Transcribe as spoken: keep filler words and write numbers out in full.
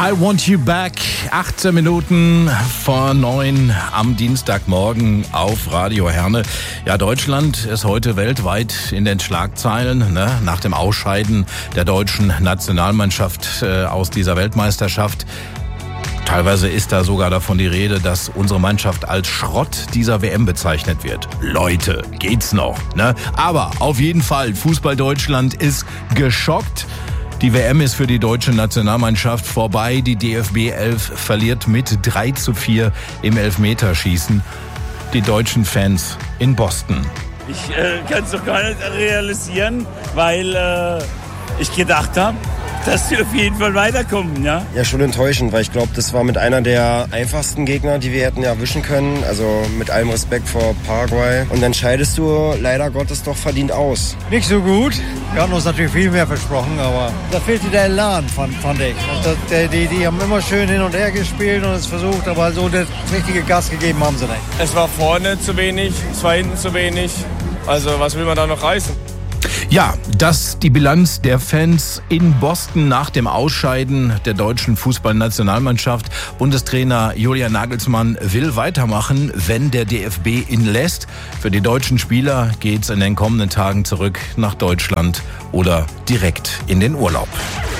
I Want You Back, achtzehn Minuten vor neun am Dienstagmorgen auf Radio Herne. Ja, Deutschland ist heute weltweit in den Schlagzeilen, ne? Nach dem Ausscheiden der deutschen Nationalmannschaft äh, aus dieser Weltmeisterschaft. Teilweise ist da sogar davon die Rede, dass unsere Mannschaft als Schrott dieser W M bezeichnet wird. Leute, geht's noch, ne? Aber auf jeden Fall, Fußball Deutschland ist geschockt. Die W M ist für die deutsche Nationalmannschaft vorbei. Die D F B elf verliert mit drei zu vier im Elfmeterschießen. Die deutschen Fans in Boston. Ich äh, kann es doch gar nicht realisieren, weil äh, ich gedacht habe, dass wir auf jeden Fall weiterkommen, ja? Ja, schon enttäuschend, weil ich glaube, das war mit einer der einfachsten Gegner, die wir hätten erwischen können. Also mit allem Respekt vor Paraguay. Und dann scheidest du leider Gottes doch verdient aus. Nicht so gut. Wir haben uns natürlich viel mehr versprochen, aber da fehlte der Elan, fand, fand ich. Das, der, die, die haben immer schön hin und her gespielt und es versucht, aber so das richtige Gas gegeben haben sie nicht. Es war vorne zu wenig, es war hinten zu wenig. Also was will man da noch reißen? Ja, das die Bilanz der Fans in Boston nach dem Ausscheiden der deutschen Fußballnationalmannschaft. Bundestrainer Julian Nagelsmann will weitermachen, wenn der D F B ihn lässt. Für die deutschen Spieler geht's in den kommenden Tagen zurück nach Deutschland oder direkt in den Urlaub.